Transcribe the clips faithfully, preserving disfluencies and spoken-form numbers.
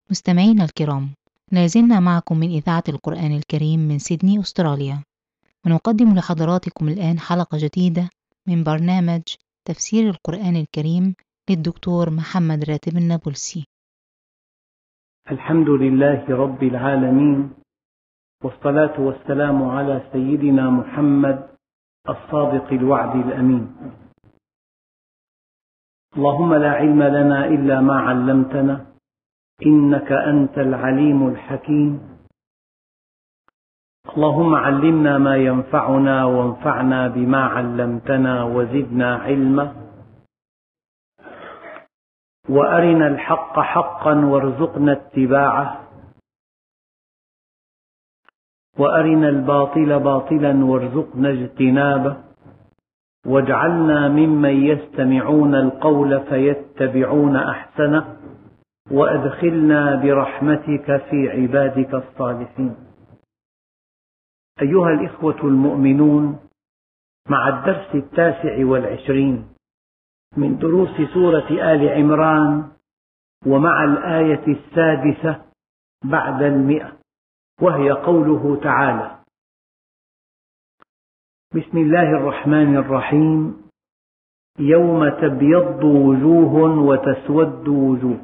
مستمعينا الكرام، لازلنا معكم من إذاعة القرآن الكريم من سيدني أستراليا، ونقدم لحضراتكم الآن حلقة جديدة من برنامج تفسير القرآن الكريم للدكتور محمد راتب النابلسي. الحمد لله رب العالمين، والصلاة والسلام على سيدنا محمد الصادق الوعد الأمين. اللهم لا علم لنا إلا ما علمتنا، إنك أنت العليم الحكيم. اللهم علمنا ما ينفعنا وانفعنا بما علمتنا وزدنا علما، وأرنا الحق حقا وارزقنا اتباعه، وأرنا الباطل باطلا وارزقنا اجتنابه، واجعلنا ممن يستمعون القول فيتبعون أحسنه، وأدخلنا برحمتك في عبادك الصالحين. أيها الإخوة المؤمنون، مع الدرس التاسع والعشرين من دروس سورة آل عمران، ومع الآية السادسة بعد المئة، وهي قوله تعالى: بسم الله الرحمن الرحيم. يوم تبيض وجوه وتسود وجوه،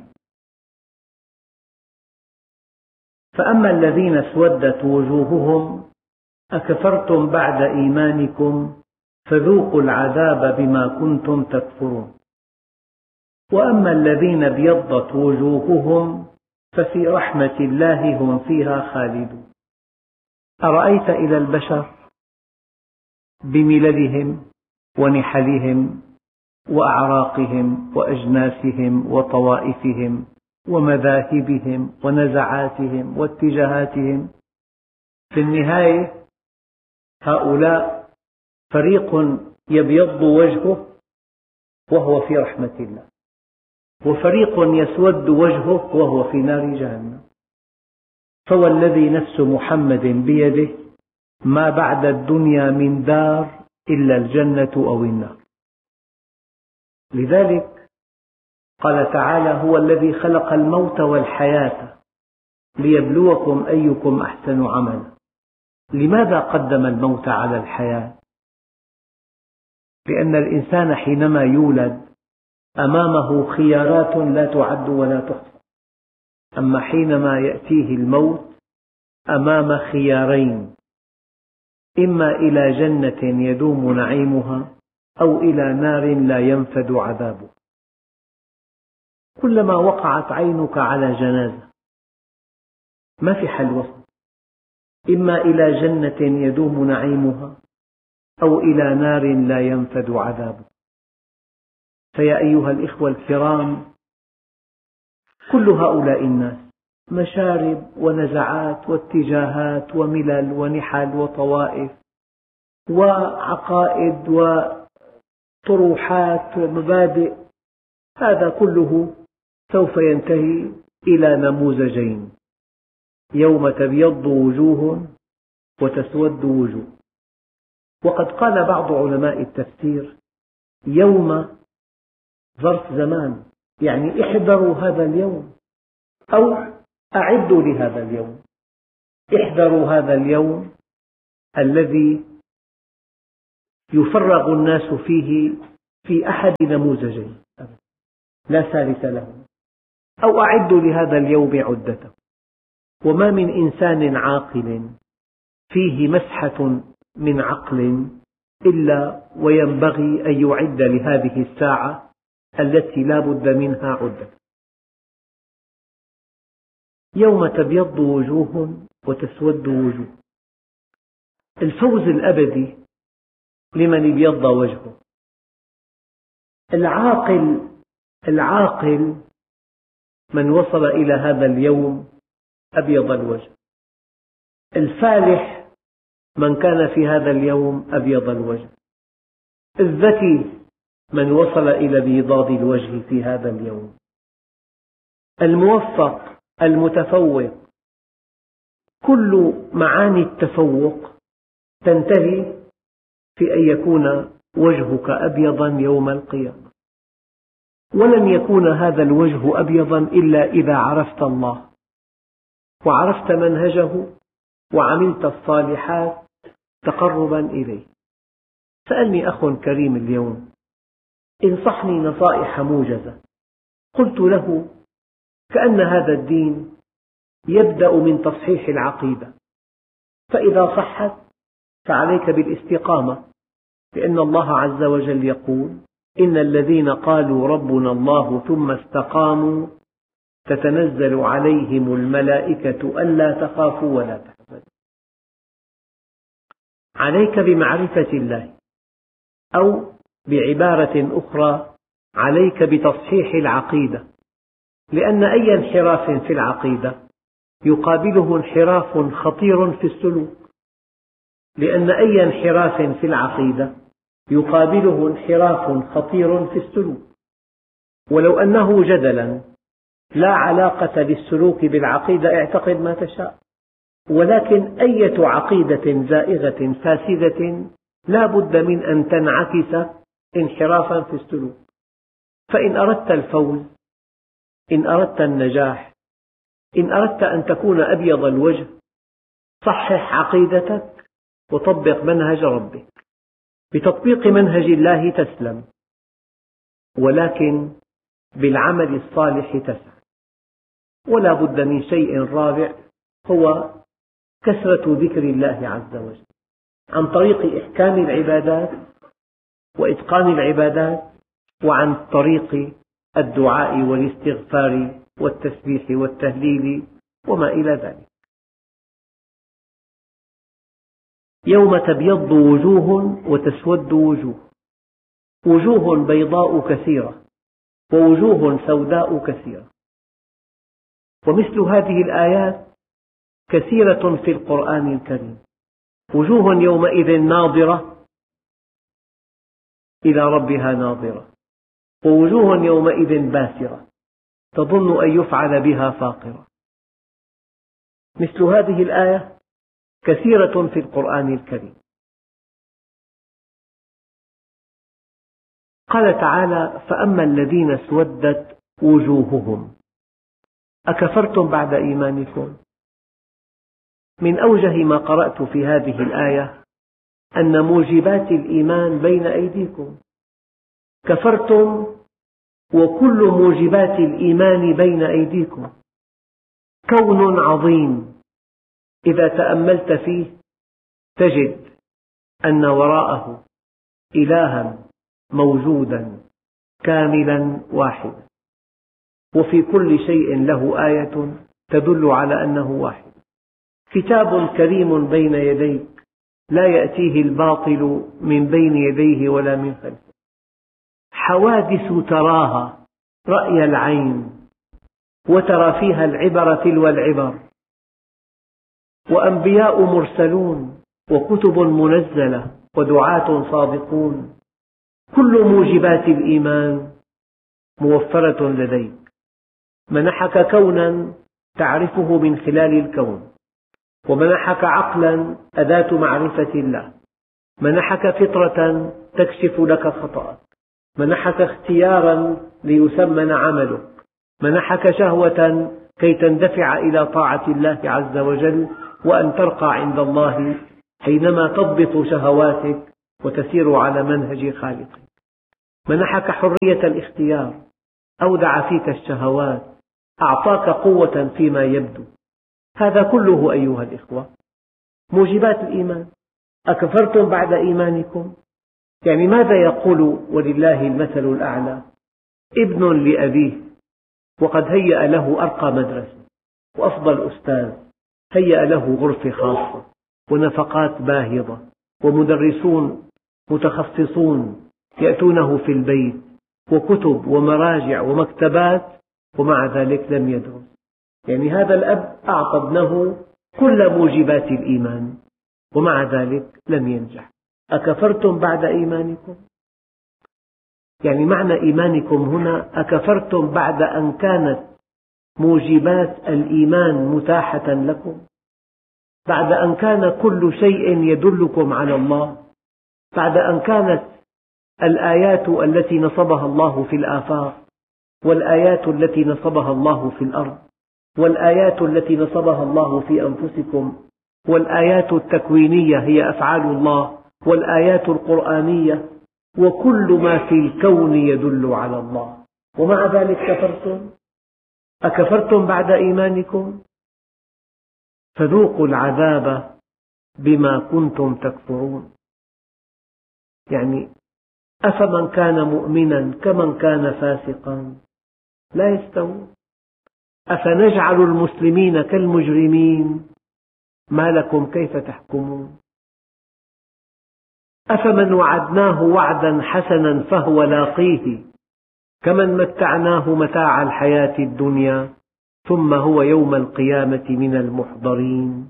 فأما الذين اسودت وجوههم أكفرتم بعد إيمانكم فذوقوا العذاب بما كنتم تكفرون، وأما الذين ابيضت وجوههم ففي رحمة الله هم فيها خالدون. أرأيت إلى البشر بمللهم ونحلهم وأعراقهم وأجناسهم وطوائفهم ومذاهبهم ونزعاتهم واتجاهاتهم، في النهاية هؤلاء فريق يبيض وجهه وهو في رحمة الله، وفريق يسود وجهه وهو في نار جهنم. فوالذي نفس محمد بيده ما بعد الدنيا من دار إلا الجنة أو النار. لذلك قال تعالى: هو الذي خلق الموت والحياة ليبلوكم أيكم أحسن عملا. لماذا قدم الموت على الحياة؟ لأن الإنسان حينما يولد أمامه خيارات لا تعد ولا تحصى، أما حينما يأتيه الموت أمام خيارين: إما إلى جنة يدوم نعيمها، أو إلى نار لا ينفد عذابه. كلما وقعت عينك على جنازة ما في حل وسط، إما إلى جنة يدوم نعيمها، أو إلى نار لا ينفد عذابه. فيا أيها الإخوة الكرام، كل هؤلاء الناس مشارب ونزعات واتجاهات وملل ونحل وطوائف وعقائد وطروحات ومبادئ، هذا كله سوف ينتهي إلى نموذجين: يوم تبيض وجوه وتسود وجوه. وقد قال بعض علماء التفسير: يوم ظرف زمان، يعني احذروا هذا اليوم، أو أعدوا لهذا اليوم. احذروا هذا اليوم الذي يفرغ الناس فيه في أحد نموذجين لا ثالث له، أو أعدوا لهذا اليوم عدته. وما من إنسان عاقل فيه مسحة من عقل إلا وينبغي أن يعد لهذه الساعة التي لا بد منها عدة. يوم تبيض وجوه وتسود وجوه، الفوز الأبدي لمن ابيض وجهه. العاقل العاقل من وصل إلى هذا اليوم أبيض الوجه. الفالح من كان في هذا اليوم أبيض الوجه. الذكي من وصل إلى بيضاض الوجه في هذا اليوم. الموفق، المتفوق. كل معاني التفوق تنتهي في أن يكون وجهك أبيضا يوم القيامة. ولن يكون هذا الوجه أبيضا إلا إذا عرفت الله وعرفت منهجه وعملت الصالحات تقربا إليه. سألني أخ كريم اليوم: انصحني نصائح موجزة. قلت له: كأن هذا الدين يبدأ من تصحيح العقيدة، فإذا صحت فعليك بالاستقامة، لأن الله عز وجل يقول: إن الذين قالوا ربنا الله ثم استقاموا تتنزل عليهم الملائكة ألا تخافوا ولا تحزنوا. عليك بمعرفة الله، أو بعبارة أخرى عليك بتصحيح العقيدة، لأن أي انحراف في العقيدة يقابله انحراف خطير في السلوك، لأن أي انحراف في العقيدة يقابله انحراف خطير في السلوك. ولو أنه جدلا لا علاقة للسلوك بالعقيدة، اعتقد ما تشاء، ولكن أية عقيدة زائغة فاسدة لا بد من أن تنعكس انحرافا في السلوك. فإن أردت الفوز، إن أردت النجاح، إن أردت أن تكون أبيض الوجه، صحح عقيدتك وطبق منهج ربك. بتطبيق منهج الله تسلم، ولكن بالعمل الصالح تسعد. ولا بد من شيء رابع، هو كثرة ذكر الله عز وجل عن طريق إحكام العبادات وإتقان العبادات، وعن طريق الدعاء والاستغفار والتسبيح والتهليل وما إلى ذلك. يوم تبيض وجوه وتسود وجوه، وجوه بيضاء كثيرة ووجوه سوداء كثيرة. ومثل هذه الآيات كثيرة في القرآن الكريم. وجوه يومئذ ناظرة إلى ربها ناظرة، ووجوه يومئذ باسرة تظن أن يفعل بها فاقرة. مثل هذه الآية كثيرة في القرآن الكريم. قال تعالى: فأما الذين اسودت وجوههم أكفرتم بعد إيمانكم. من أوجه ما قرأت في هذه الآية أن موجبات الإيمان بين أيديكم. كفرتم وكل موجبات الإيمان بين أيديكم. كون عظيم إذا تأملت فيه تجد أن وراءه إلها موجودا كاملا واحدا، وفي كل شيء له آية تدل على أنه واحد. كتاب كريم بين يديك لا يأتيه الباطل من بين يديه ولا من خلفه. حوادث تراها رأي العين وترى فيها العبر تلو العبر، وأنبياء مرسلون وكتب منزلة ودعاة صادقون. كل موجبات الإيمان موفرة لديك. منحك كونا تعرفه من خلال الكون، ومنحك عقلا أداة معرفة الله، منحك فطرة تكشف لك خطأك، منحك اختيارا ليثمن عملك، منحك شهوة كي تندفع إلى طاعة الله عز وجل وأن ترقى عند الله حينما تضبط شهواتك وتسير على منهج خالقك. منحك حرية الاختيار، أودع فيك الشهوات، أعطاك قوة فيما يبدو. هذا كله أيها الإخوة موجبات الإيمان. أكفرتم بعد إيمانكم، يعني ماذا يقول ولله المثل الأعلى؟ ابن لأبيه وقد هيأ له أرقى مدرسة وأفضل أستاذ، هيأ له غرفة خاصة ونفقات باهظة ومدرسون متخصصون يأتونه في البيت وكتب ومراجع ومكتبات، ومع ذلك لم يدرس. يعني هذا الأب أعطى ابنه كل موجبات الإيمان ومع ذلك لم ينجح. أكفرتم بعد إيمانكم، يعني معنى إيمانكم هنا أكفرتم بعد أن كانت موجبات الإيمان متاحة لكم، بعد أن كان كل شيء يدلكم على الله، بعد أن كانت الآيات التي نصبها الله في الآفاق والآيات التي نصبها الله في الأرض والآيات التي نصبها الله في أنفسكم، والآيات التكوينية هي أفعال الله، والآيات القرآنية، وكل ما في الكون يدل على الله، ومع ذلك كفرتم. أكفرتم بعد إيمانكم؟ فذوقوا العذاب بما كنتم تكفرون. يعني أفمن كان مؤمنا كمن كان فاسقا لا يستوون. أفنجعل المسلمين كالمجرمين ما لكم كيف تحكمون. أفمن وعدناه وعدا حسنا فهو لاقيه كمن متعناه متاع الحياة الدنيا ثم هو يوم القيامة من المحضرين.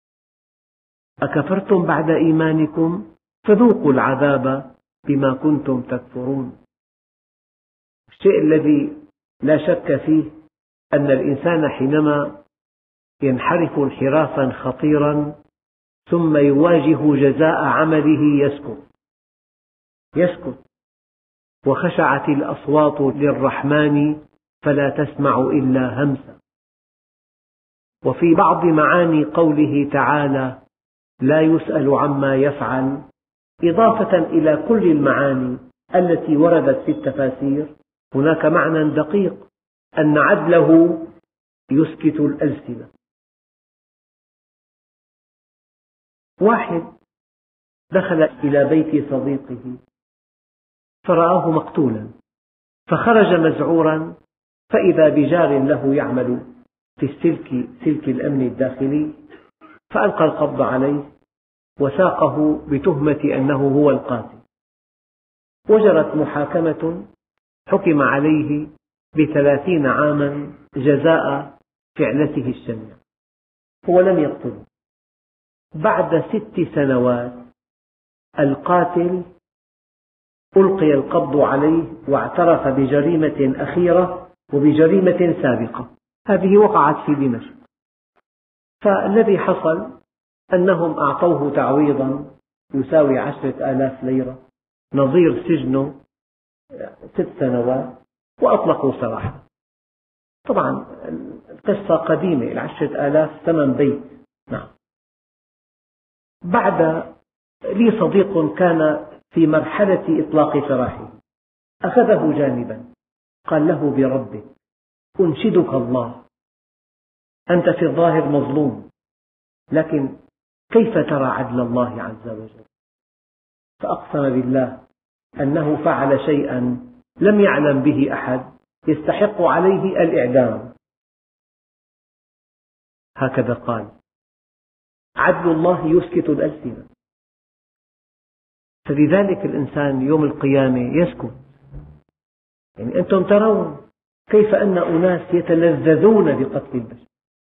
أكفرتم بعد إيمانكم فذوقوا العذاب بما كنتم تكفرون. الشيء الذي لا شك فيه أن الإنسان حينما ينحرف انحرافا خطيرا ثم يواجه جزاء عمله يسكت يسكت وخشعت الأصوات للرحمن فلا تسمع إلا همسا. وفي بعض معاني قوله تعالى لا يسأل عما يفعل إضافة إلى كل المعاني التي وردت في التفاسير هناك معنى دقيق أن عدله يسكت الألسنة. واحد دخل إلى بيت صديقه فرآه مقتولا فخرج مذعورا فإذا بجار له يعمل في السلك سلك الأمن الداخلي فألقى القبض عليه وساقه بتهمة أنه هو القاتل، وجرت محاكمة حكم عليه بثلاثين عاما جزاء فعلته الشنيعة. هو لم يقتله. بعد ست سنوات القاتل ألقي القبض عليه واعترف بجريمة أخيرة وبجريمة سابقة، هذه وقعت في دمشق. فالذي حصل أنهم أعطوه تعويضا يساوي عشرة آلاف ليرة نظير سجنه ست سنوات وأطلقوا سراحه. طبعا القصة قديمة، العشرة آلاف ثمن بيت. نعم. بعد لي صديق كان في مرحلة إطلاق سراحه أخذه جانبا قال له بربك أنشدك الله، أنت في الظاهر مظلوم لكن كيف ترى عدل الله عز وجل؟ فأقسم بالله أنه فعل شيئا لم يعلم به أحد يستحق عليه الإعدام. هكذا قال: عدل الله يسكت الألسنة. فلذلك الإنسان يوم القيامة يسكت. يعني أنتم ترون كيف أن أناس يتلذذون بقتل البشر،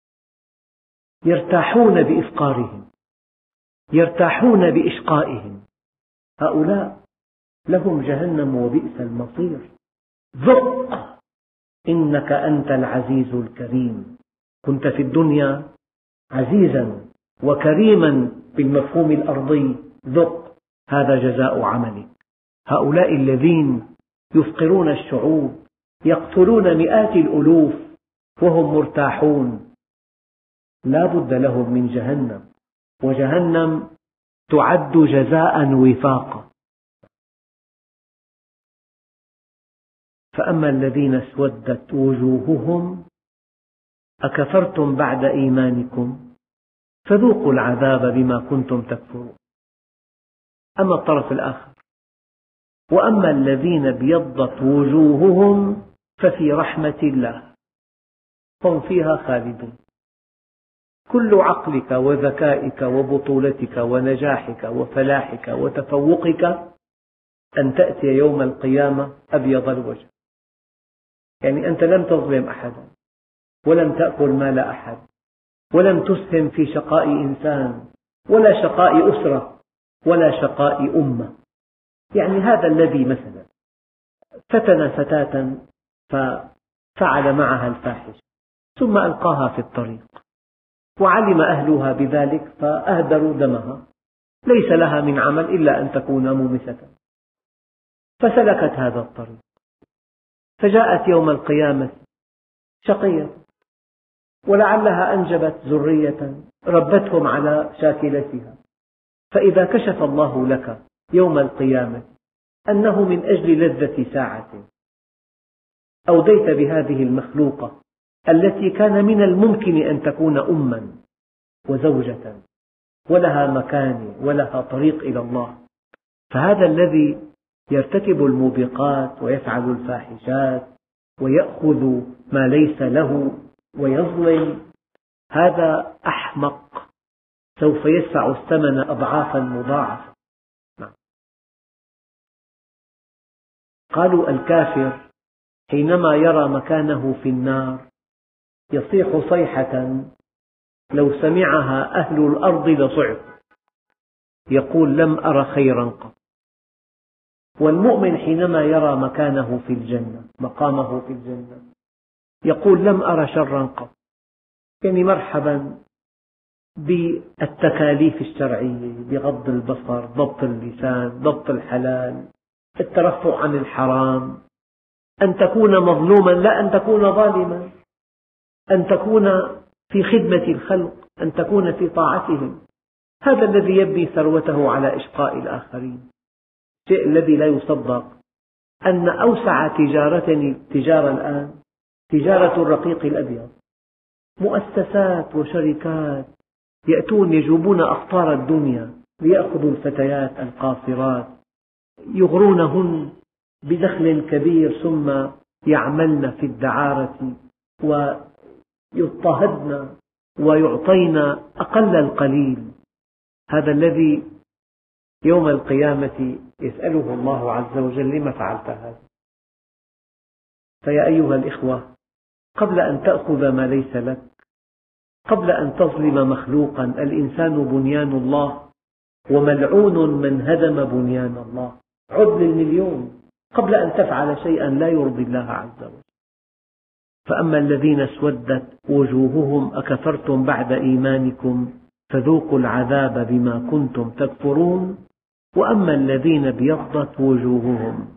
يرتاحون بإفقارهم، يرتاحون بإشقائهم. هؤلاء لهم جهنم وبئس المصير. ذق إنك أنت العزيز الكريم. كنت في الدنيا عزيزا وكريما بالمفهوم الأرضي، ذق هذا جزاء عملك. هؤلاء الذين يفقرون الشعوب، يقتلون مئات الألوف وهم مرتاحون، لا بد لهم من جهنم، وجهنم تعد جزاء وفاقا. فأما الذين اسودت وجوههم أكفرتم بعد إيمانكم فذوقوا العذاب بما كنتم تكفرون. أما الطرف الآخر: وأما الذين ابيضت وجوههم ففي رحمة الله هم فيها خالدون. كل عقلك وذكائك وبطولتك ونجاحك وفلاحك وتفوقك أن تأتي يوم القيامة أبيض الوجه. يعني أنت لم تظلم أحدا، ولم تأكل مال أحد، ولم تسهم في شقاء إنسان، ولا شقاء أسرة، ولا شقاء أمة. يعني هذا الذي مثلا فتن فتاة ففعل معها الفاحش ثم ألقاها في الطريق وعلم أهلها بذلك فأهدروا دمها، ليس لها من عمل إلا أن تكون مومسة، فسلكت هذا الطريق، فجاءت يوم القيامة شقية ولعلها أنجبت ذرية ربتهم على شاكلتها. فإذا كشف الله لك يوم القيامة أنه من أجل لذة ساعة أوديت بهذه المخلوقة التي كان من الممكن أن تكون أماً وزوجة ولها مكانة ولها طريق إلى الله، فهذا الذي يرتكب الموبقات ويفعل الفاحشات ويأخذ ما ليس له ويظلم، هذا أحمق سوف يدفع الثمن أضعافا مضاعفة. قالوا الكافر حينما يرى مكانه في النار يصيح صيحة لو سمعها أهل الأرض لصعقوا، يقول لم أر خيرا قط. والمؤمن حينما يرى مكانه في الجنة، مقامه في الجنة، يقول لم أر شرا قط. يعني مرحبا بالتكاليف الشرعية، بغض البصر، ضبط اللسان، ضبط الحلال، الترفع عن الحرام، أن تكون مظلوما لا أن تكون ظالما، أن تكون في خدمة الخلق، أن تكون في طاعتهم. هذا الذي يبني ثروته على إشقاء الآخرين. الشيء الذي لا يصدق أن أوسع تجارة التجارة الآن تجارة الرقيق الأبيض، مؤسسات وشركات يأتون يجوبون أقطار الدنيا ليأخذوا الفتيات القاصرات، يغرونهن بدخل كبير ثم يعملن في الدعارة ويضطهدن ويعطين أقل القليل. هذا الذي يوم القيامة يسأله الله عز وجل لما فعلت هذا؟ فيا أيها الإخوة، قبل أن تأخذ ما ليس لك، قبل أن تظلم مخلوقا، الإنسان بنيان الله وملعون من هدم بنيان الله. عد للمليون قبل أن تفعل شيئا لا يرضي الله عز وجل. فأما الذين اسودت وجوههم أكفرتم بعد إيمانكم فذوقوا العذاب بما كنتم تكفرون، وأما الذين ابيضت وجوههم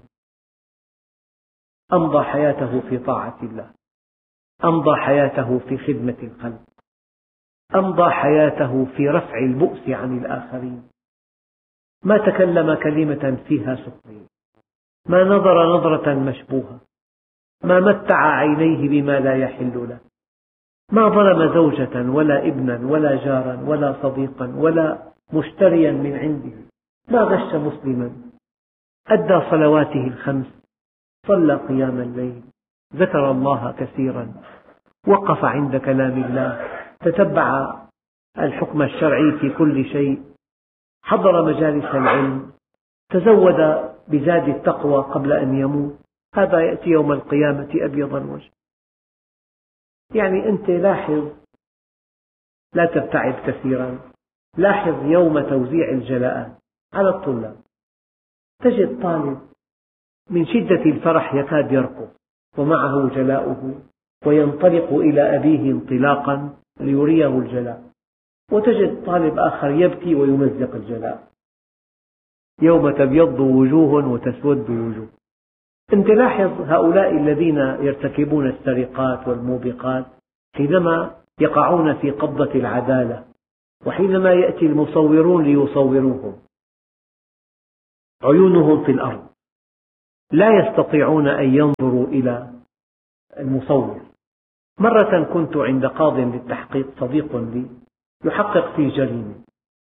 أمضى حياته في طاعة الله، أمضى حياته في خدمة الخلق، أمضى حياته في رفع البؤس عن الآخرين، ما تكلم كلمة فيها سخرية، ما نظر نظرة مشبوهة، ما متع عينيه بما لا يحل له، ما ظلم زوجة ولا ابنا ولا جارا ولا صديقا ولا مشتريا من عنده، ما غش مسلما، أدى صلواته الخمس، صلى قيام الليل، ذكر الله كثيرا، وقف عند كلام الله، تتبع الحكم الشرعي في كل شيء، حضر مجالس العلم، تزود بزاد التقوى قبل أن يموت. هذا يأتي يوم القيامة أبيض الوجه. يعني أنت لاحظ، لا تبتعد كثيرا، لاحظ يوم توزيع الجلاءات على الطلاب، تجد طالب من شدة الفرح يكاد يركض ومعه جلاؤه وينطلق إلى أبيه انطلاقا ليريه الجلاء، وتجد طالب آخر يبكي ويمزق الجلاء. يوم تبيض وجوه وتسود وجوه. أنت لاحظ هؤلاء الذين يرتكبون السرقات والموبقات حينما يقعون في قبضة العدالة، وحينما يأتي المصورون ليصوروهم عيونهم في الأرض، لا يستطيعون أن ينظروا إلى المصور. مرة كنت عند قاض للتحقيق، صديق لي يحقق في جريمة،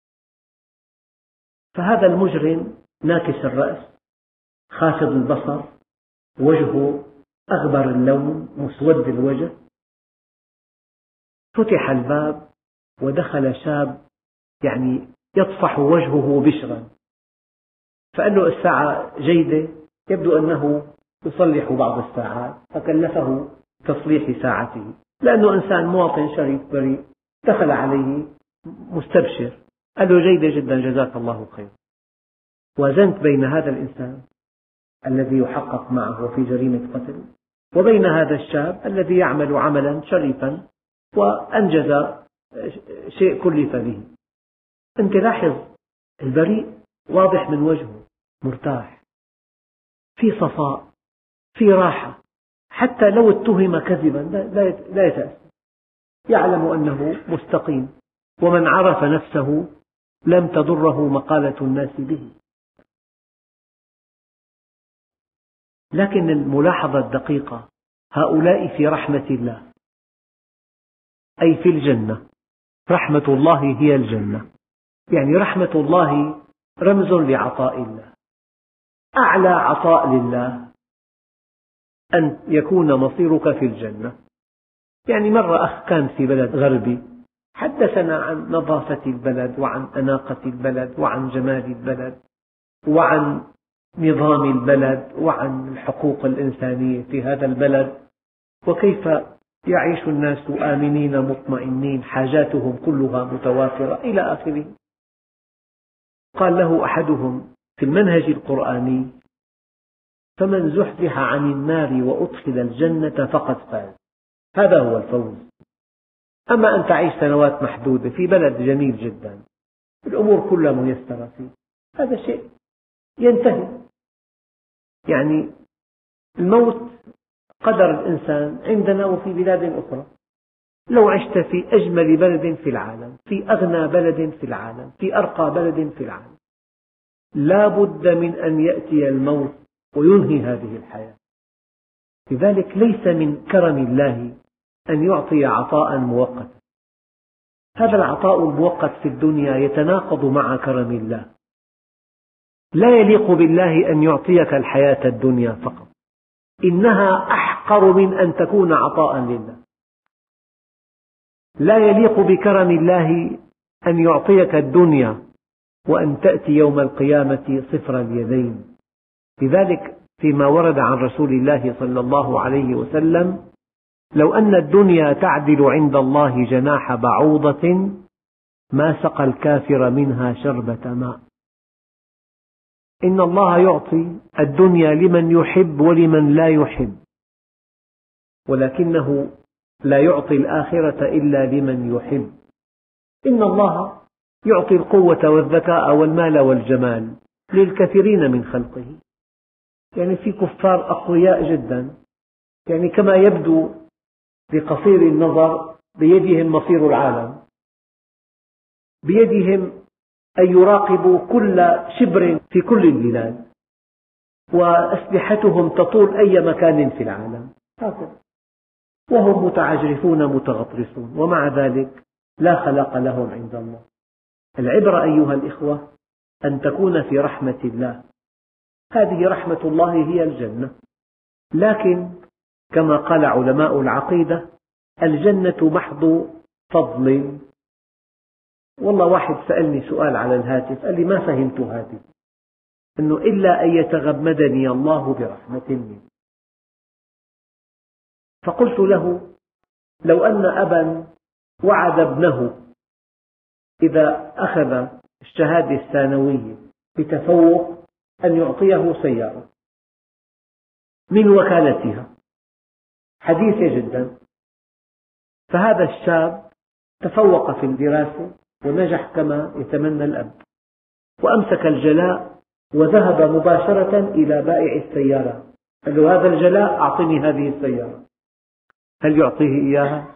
فهذا المجرم ناكس الرأس، خافض البصر، وجهه أغبر اللون، مسود الوجه. فتح الباب ودخل شاب يعني يطفح وجهه بشرا، فقال له الساعة جيدة، يبدو أنه يصلح بعض الساعات، فكلفه تصليح ساعته، لأنه إنسان مواطن شريف بريء. دخل عليه مستبشر، قال له جيدة جدا جزاك الله خير. وزنت بين هذا الإنسان الذي يحقق معه في جريمة قتل وبين هذا الشاب الذي يعمل عملا شريفا وأنجز شيء كلف به. أنت لاحظ البريء واضح من وجهه، مرتاح، في صفاء، في راحة، حتى لو اتهم كذبا لا يتأثر. يعلم أنه مستقيم، ومن عرف نفسه لم تضره مقالة الناس به. لكن الملاحظة الدقيقة، هؤلاء في رحمة الله، أي في الجنة. رحمة الله هي الجنة، يعني رحمة الله رمز لعطاء الله. أعلى عطاء لله أن يكون مصيرك في الجنة. يعني مرة أخ كان في بلد غربي حدثنا عن نظافة البلد وعن أناقة البلد وعن جمال البلد وعن نظام البلد وعن الحقوق الإنسانية في هذا البلد، وكيف يعيش الناس آمنين مطمئنين، حاجاتهم كلها متوافرة إلى آخره. قال له أحدهم في المنهج القرآني: فمن زحزح عن النار وأدخل الجنة فقد فاز. هذا هو الفوز. أما أن تعيش سنوات محدودة في بلد جميل جدا، الأمور كلها ميسرة فيه، هذا شيء ينتهي. يعني الموت قدر الإنسان عندنا وفي بلاد أخرى. لو عشت في أجمل بلد في العالم، في أغنى بلد في العالم، في أرقى بلد في العالم، لا بد من أن يأتي الموت وينهي هذه الحياة. لذلك ليس من كرم الله أن يعطي عطاء مؤقتا. هذا العطاء المؤقت في الدنيا يتناقض مع كرم الله. لا يليق بالله أن يعطيك الحياة الدنيا فقط، إنها أحقر من أن تكون عطاء لله. لا يليق بكرم الله أن يعطيك الدنيا وأن تأتي يوم القيامة صفر اليدين. لذلك فيما ورد عن رسول الله صلى الله عليه وسلم: لو أن الدنيا تعدل عند الله جناح بعوضة ما سقى الكافر منها شربة ماء. إن الله يعطي الدنيا لمن يحب ولمن لا يحب، ولكنه لا يعطي الآخرة إلا لمن يحب. إن الله يعطي القوة والذكاء والمال والجمال للكثيرين من خلقه. يعني في كفار أقوياء جدا، يعني كما يبدو لقصير النظر بيدهم مصير العالم، بيدهم أن يراقبوا كل شبر في كل البلاد، وأسلحتهم تطول أي مكان في العالم، وهم متعجرفون متغطرسون، ومع ذلك لا خلاق لهم عند الله. العبرة أيها الإخوة أن تكون في رحمة الله. هذه رحمة الله هي الجنة. لكن كما قال علماء العقيدة: الجنة محض فضل. والله واحد سألني سؤال على الهاتف، قال لي: ما فهمت هذه، إنه إلا أن يتغمدني الله برحمة منه. فقلت له: لو أن أبا وعد ابنه إذا أخذ الشهادة الثانوية بتفوق أن يعطيه سيارة من وكالتها حديثة جدا، فهذا الشاب تفوق في الدراسة ونجح كما يتمنى الأب، وأمسك الجلاء وذهب مباشرة إلى بائع السيارة، قال له: هذا الجلاء أعطني هذه السيارة. هل يعطيه إياها؟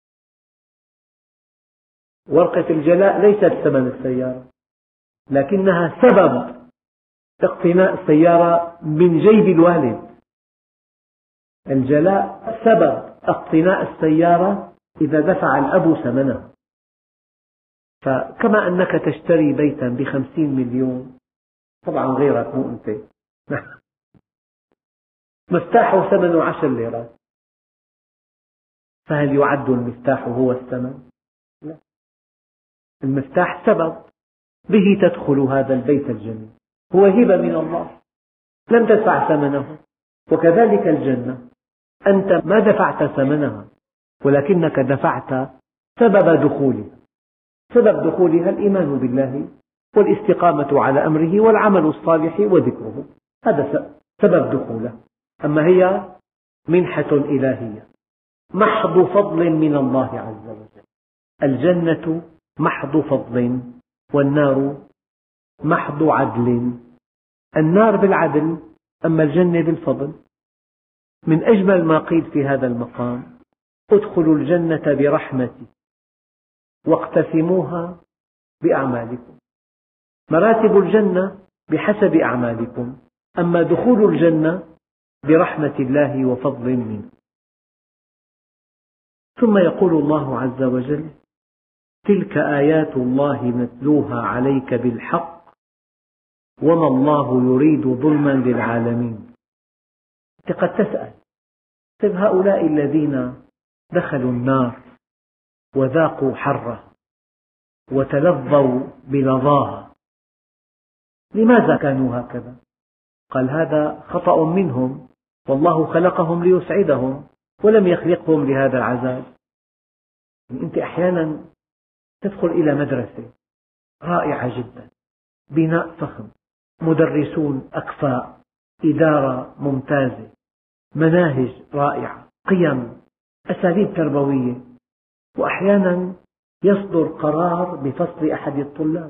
ورقة الجلاء ليست ثمن السيارة، لكنها سبب اقتناء السيارة من جيب الوالد. الجلاء سبب اقتناء السيارة إذا دفع الأب ثمنها. فكما أنك تشتري بيتا بخمسين مليون، طبعا غيرك مو أنت، مفتاحه ثمنه عشر ليرات، فهل يعد المفتاح هو الثمن؟ لا، المفتاح سبب به تدخل هذا البيت الجميل، هو هبة من الله لم تدفع ثمنه. وكذلك الجنة، أنت ما دفعت ثمنها، ولكنك دفعت سبب دخولها. سبب دخولها الإيمان بالله والاستقامة على أمره والعمل الصالح وذكره، هذا سبب دخولها. أما هي منحة إلهية، محض فضل من الله عز وجل. الجنة محض فضل، والنار محض عدل. النار بالعدل، أما الجنة بالفضل. من أجمل ما قيل في هذا المقام: ادخلوا الجنة برحمتي واقتسموها بأعمالكم. مراتب الجنة بحسب أعمالكم، أما دخول الجنة برحمة الله وفضل منه. ثم يقول الله عز وجل: تلك آيات الله نتلوها عليك بالحق وما الله يريد ظلما للعالمين. أنت قد تسأل: طيب هؤلاء الذين دخلوا النار وذاقوا حرها وتلظوا بلظاها لماذا كانوا هكذا؟ قال: هذا خطأ منهم، والله خلقهم ليسعدهم ولم يخلقهم لهذا العذاب. أنت أحيانا تدخل إلى مدرسة رائعة جدا، بناء فخم، مدرسون أكفاء، إدارة ممتازة، مناهج رائعة، قيم، أساليب تربوية، وأحيانا يصدر قرار بفصل أحد الطلاب،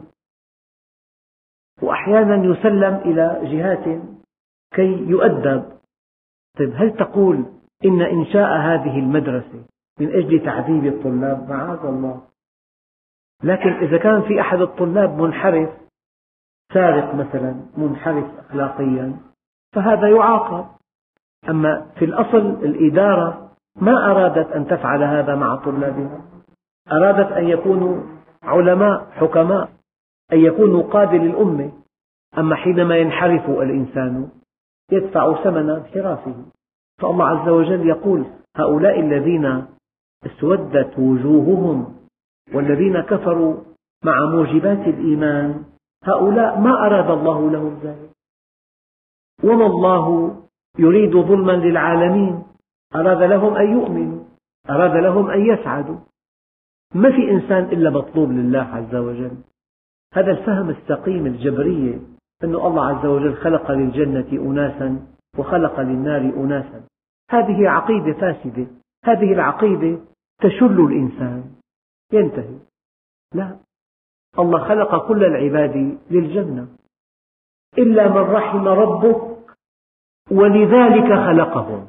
وأحيانا يسلم إلى جهات كي يؤدب. طيب هل تقول إن إنشاء هذه المدرسة من أجل تعذيب الطلاب؟ معاذ الله. لكن إذا كان في أحد الطلاب منحرف، سارق مثلا، منحرف أخلاقيا، فهذا يعاقب. أما في الأصل الإدارة ما أرادت أن تفعل هذا مع طلابها، أرادت أن يكونوا علماء حكماء، أن يكونوا قادة للأمة. أما حينما ينحرف الإنسان يدفع ثمن انحرافه. فالله عز وجل يقول: هؤلاء الذين اسودت وجوههم والذين كفروا مع موجبات الإيمان، هؤلاء ما أراد الله لهم ذلك. وما الله يريد ظلما للعالمين، أراد لهم أن يؤمنوا، أراد لهم أن يسعدوا. ما في إنسان إلا مطلوب لله عز وجل. هذا الفهم السقيم الجبرية، أن الله عز وجل خلق للجنة أناسا وخلق للنار أناسا، هذه عقيدة فاسدة. هذه العقيدة تشل الإنسان، ينتهي. لا، الله خلق كل العباد للجنة إلا من رحم ربك ولذلك خلقهم.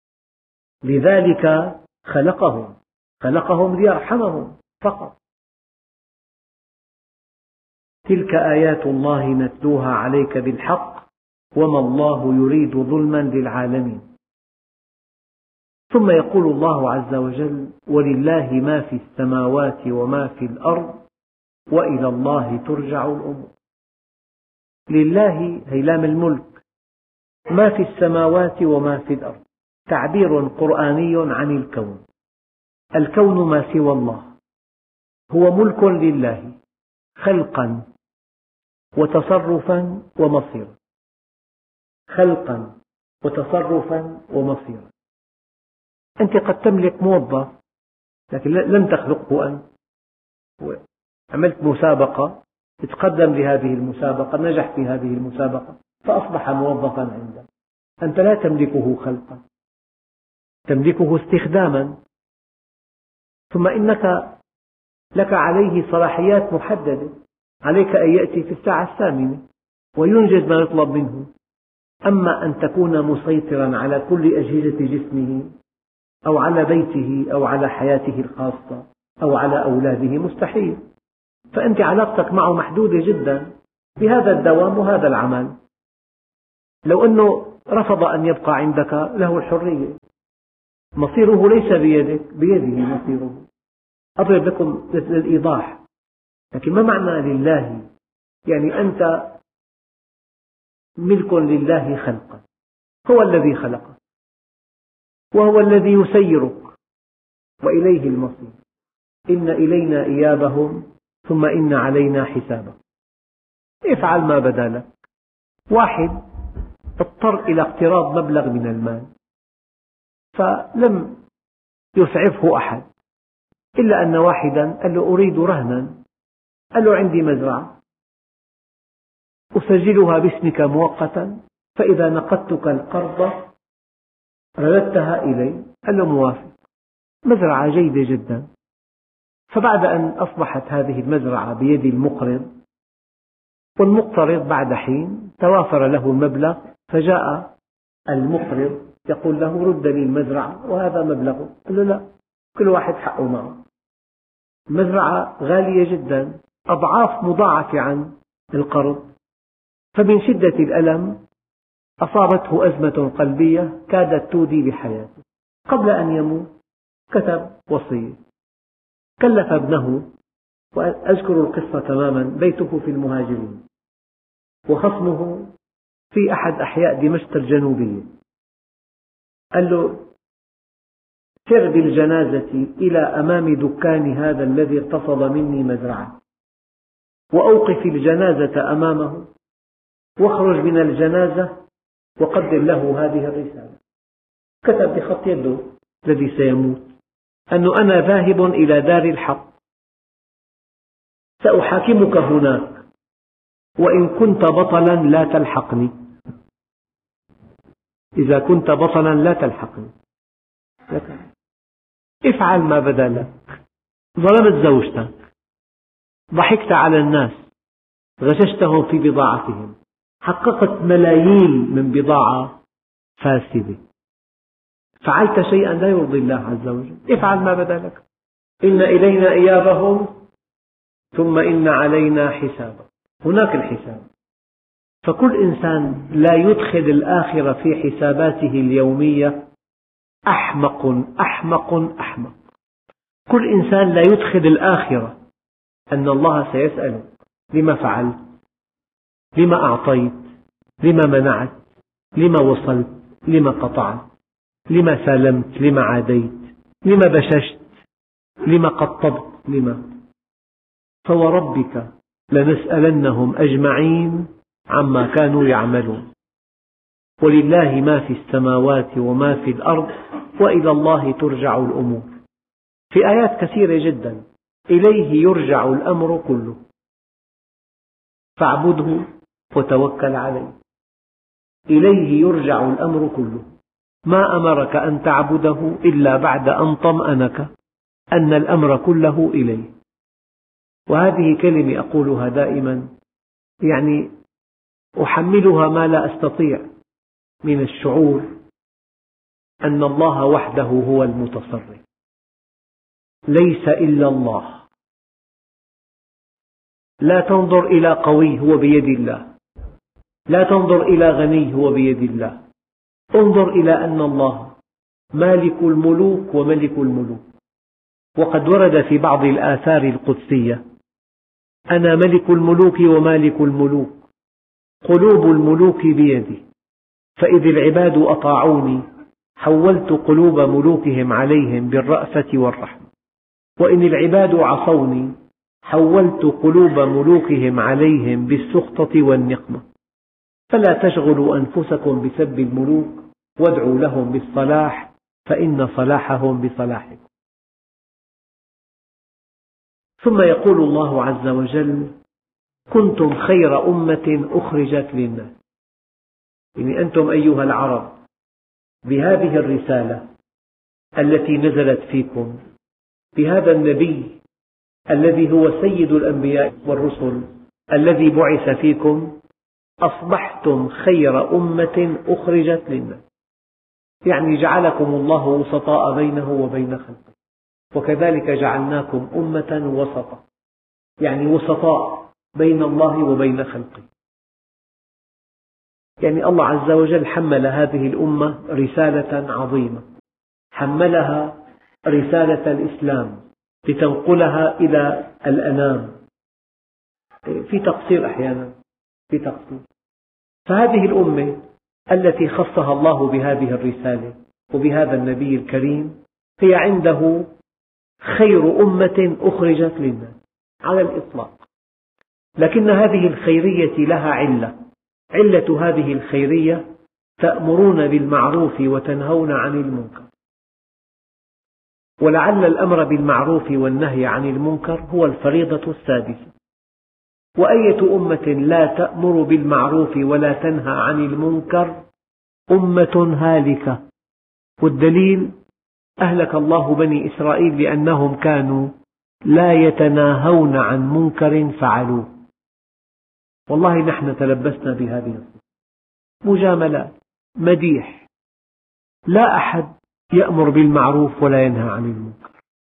لذلك خلقهم، خلقهم ليرحمهم فقط. تلك آيات الله نتلوها عليك بالحق وما الله يريد ظلما للعالمين. ثم يقول الله عز وجل: ولله ما في السماوات وما في الأرض وإلى الله ترجع الأمور. لله هي لام الملك، ما في السماوات وما في الأرض، تعبير قرآني عن الكون. الكون ما سوى الله، هو ملك لله خلقا وتصرفا ومصيرا، خلقا وتصرفا ومصيرا. أنت قد تملك موظف لكن لم تخلقه أنت، عملت مسابقة، تقدم لهذه المسابقة، نجح في هذه المسابقة فأصبح موظفا عندك. أنت لا تملكه خلقا، تملكه استخداما. ثم إنك لك عليه صلاحيات محددة، عليك أن يأتي في الساعة الثامنة وينجز ما يطلب منه. أما أن تكون مسيطرا على كل أجهزة جسمه أو على بيته أو على حياته الخاصة أو على أولاده، مستحيل. فأنت علاقتك معه محدودة جدا بهذا الدوام وهذا العمل. لو أنه رفض أن يبقى عندك له الحرية، مصيره ليس بيدك، بيده مصيره. أضرب لكم للإيضاح. لكن ما معنى لله؟ يعني أنت ملك لله خلقا، هو الذي خلقك وهو الذي يسيرك وإليه المصير. إن إلينا إيابهم ثم إن علينا حسابهم. افعل ما بدا لك. واحد اضطر إلى اقتراض مبلغ من المال فلم يسعفه أحد، إلا أن واحدا قال له: أريد رهنا. قال له: عندي مزرعة أسجلها باسمك مؤقتا، فإذا نقدتك القرض رددتها إلي. قال له: موافق. مزرعة جيدة جدا. فبعد أن أصبحت هذه المزرعة بيد المقرض، والمقترض بعد حين توافر له المبلغ، فجاء المقرض يقول له: رد لي المزرعة وهذا مبلغه. قال له: لا، كل واحد حقه معه. المزرعة غالية جدا، أضعاف مضاعفة عن القرض، فمن شدة الألم أصابته أزمة قلبية كادت تودي بحياته. قبل أن يموت كتب وصية، كلف ابنه، وأذكر القصة تماما، بيته في المهاجرين وخصمه في أحد أحياء دمشق الجنوبية، قال له: سر بالجنازة إلى أمام دكان هذا الذي اغتصب مني مزرعة، وأوقف الجنازة أمامه، واخرج من الجنازة وقدم له هذه الرسالة. كتب بخط يده الذي سيموت أنه أنا ذاهب إلى دار الحق، سأحاكمك هناك، وإن كنت بطلا لا تلحقني، إذا كنت بطلا لا تلحقني، افعل ما بدا لك. ظلمت زوجتك، ضحكت على الناس، غششتهم في بضاعتهم، حققت ملايين من بضاعة فاسدة، فعلت شيئا لا يرضي الله عز وجل، افعل ما بدا لك. إن إلينا إيابهم ثم إن علينا حسابهم. هناك الحساب. فكل إنسان لا يدخل الآخرة في حساباته اليومية أحمق أحمق أحمق. كل إنسان لا يدخل الآخرة أن الله سيسأله: لما فعلت؟ لما أعطيت؟ لما منعت؟ لما وصلت؟ لما قطعت؟ لما سالمت؟ لما عاديت؟ لما بششت؟ لما قطبت؟ لما؟ فوربك لنسألنهم أجمعين عما كانوا يعملون، ولله ما في السماوات وما في الأرض وإلى الله ترجع الأمور. في آيات كثيرة جدا إليه يرجع الأمر كله، فاعبده وتوكل عليه. إليه يرجع الأمر كله، ما أمرك أن تعبده إلا بعد أن طمأنك أن الأمر كله إليه. وهذه كلمة أقولها دائما، يعني أحملها ما لا أستطيع من الشعور أن الله وحده هو المتصرف، ليس إلا الله. لا تنظر إلى قوي، هو بيد الله. لا تنظر إلى غني، هو بيد الله. انظر إلى أن الله مالك الملوك وملك الملوك. وقد ورد في بعض الآثار القدسية: أنا ملك الملوك ومالك الملوك، قلوب الملوك بيدي، فإذ العباد أطاعوني حولت قلوب ملوكهم عليهم بالرأفة والرحمة، وإن العباد عصوني حولت قلوب ملوكهم عليهم بالسخطة والنقمة. فلا تشغلوا أنفسكم بسب الملوك، وادعوا لهم بالصلاح، فإن صلاحهم بصلاحكم. ثم يقول الله عز وجل: كنتم خير أمة أخرجت للناس. يعني أنتم أيها العرب بهذه الرسالة التي نزلت فيكم، بهذا النبي الذي هو سيد الأنبياء والرسل الذي بعث فيكم، أصبحتم خير أمة أخرجت للناس. يعني جعلكم الله وسطاء بينه وبين خلقه، وكذلك جعلناكم أمة وسطا، يعني وسطاء بين الله وبين خلقه. يعني الله عز وجل حمل هذه الأمة رسالة عظيمة، حملها رسالة الإسلام لتنقلها إلى الأنام. في تقصير أحيانا، في تقصير. فهذه الأمة التي خصها الله بهذه الرسالة وبهذا النبي الكريم هي عنده خير أمة أخرجت للناس على الإطلاق. لكن هذه الخيرية لها علة. علة هذه الخيرية: تأمرون بالمعروف وتنهون عن المنكر. ولعل الأمر بالمعروف والنهي عن المنكر هو الفريضة السادسة. وأية أمة لا تأمر بالمعروف ولا تنهى عن المنكر أمة هالكة. والدليل: أهلك الله بني إسرائيل لأنهم كانوا لا يتناهون عن منكر فعلوه. والله نحن تلبسنا بهذه الصفة، مجاملات، مديح، لا أحد يأمر بالمعروف ولا ينهى عن المنكر.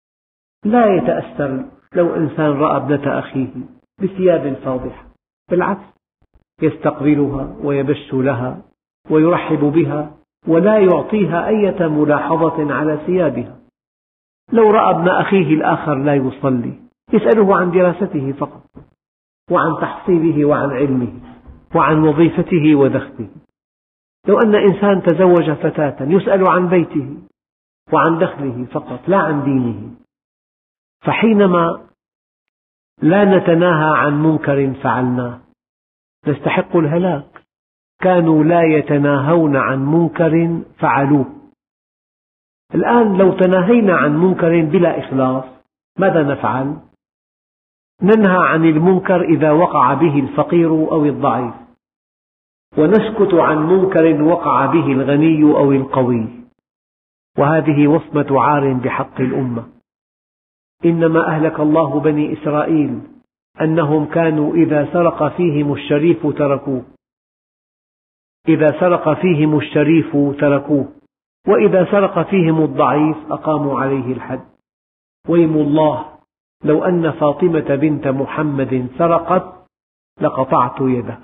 لا يتأثر لو إنسان رأى ابنة أخيه بثياب فاضحة، بالعكس يستقبلها ويبش لها ويرحب بها ولا يعطيها أي ملاحظة على ثيابها. لو رأى ابن أخيه الآخر لا يصلي يسأله عن دراسته فقط، وعن تحصيله وعن علمه وعن وظيفته ودخله. لو أن إنسان تزوج فتاة يسأل عن بيته وعن دخله فقط لا عن دينه. فحينما لا نتناهى عن منكر فعلناه نستحق الهلاك. كانوا لا يتناهون عن منكر فعلوه. الآن لو تناهينا عن منكر بلا إخلاص ماذا نفعل؟ ننهى عن المنكر إذا وقع به الفقير أو الضعيف، ونسكت عن منكر وقع به الغني أو القوي، وهذه وصمة عار بحق الأمة. إنما أهلك الله بني إسرائيل أنهم كانوا إذا سرق فيهم الشريف تركوه، إذا سرق فيهم الشريف تركوه، وإذا سرق فيهم الضعيف أقاموا عليه الحد. ويم الله لو أن فاطمة بنت محمد سرقت لقطعت يده.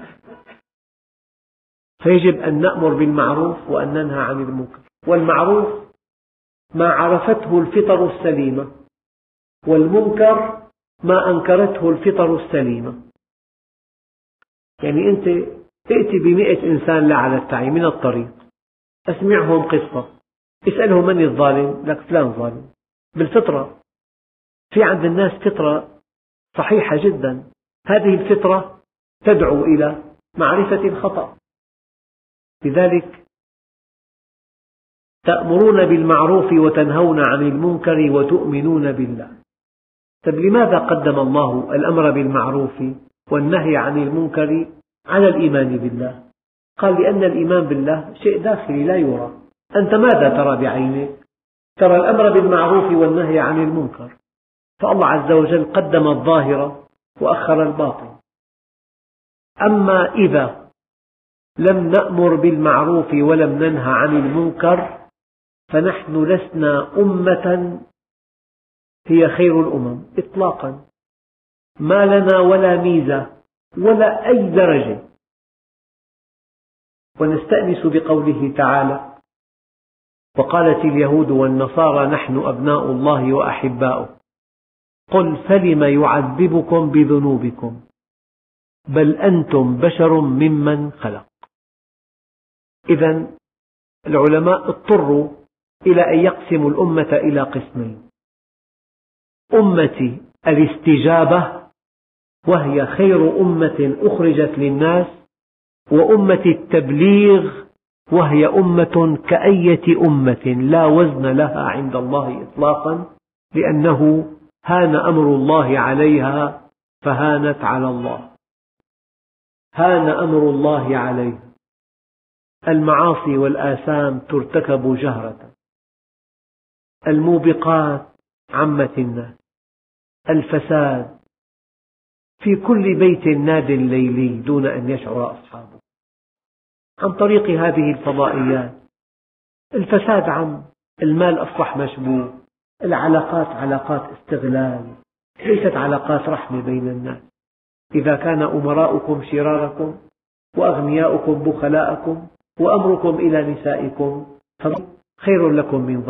فيجب أن نأمر بالمعروف وأن ننهى عن المنكر. والمعروف ما عرفته الفطر السليمة، والمنكر ما أنكرته الفطر السليمة. يعني أنت تأتي بمئة إنسان لا على التعي من الطريق، أسمعهم قصة، اسألهم من الظالم؟ لك فلان ظالم. بالفطرة في عند الناس فطرة صحيحة جدا، هذه الفطرة تدعو إلى معرفة الخطأ. لذلك تأمرون بالمعروف وتنهون عن المنكر وتؤمنون بالله. طيب لماذا قدم الله الأمر بالمعروف والنهي عن المنكر على الإيمان بالله؟ قال لأن الإيمان بالله شيء داخلي لا يرى. أنت ماذا ترى بعينك؟ ترى الأمر بالمعروف والنهي عن المنكر. فالله عز وجل قدم الظاهر وأخر الباطن. أما إذا لم نأمر بالمعروف ولم ننهى عن المنكر فنحن لسنا أمة هي خير الأمم إطلاقا، ما لنا ولا ميزة ولا أي درجة. ونستأنس بقوله تعالى: وقالت اليهود والنصارى نحن أبناء الله وأحباؤه قل فلم يعذبكم بذنوبكم بل أنتم بشر ممن خلق. إذن العلماء اضطروا إلى أن يقسموا الأمة إلى قسمين: أمة الاستجابة وهي خير أمة أخرجت للناس، وأمة التبليغ وهي أمة كأية أمة لا وزن لها عند الله إطلاقا، لأنه هان أمر الله عليها فهانت على الله. هان أمر الله عليها. المعاصي والآثام ترتكب جهرة، الموبقات عمت الناس، الفساد في كل بيت ناد ليلي دون أن يشعر أصحابه عن طريق هذه الفضائيات. الفساد عم، المال أصبح مشبوه، العلاقات علاقات استغلال، ليست علاقات رحمة بين الناس. إذا كان أمراؤكم شراركم وأغنياؤكم بخلاءكم وأمركم إلى نسائكم خير لكم من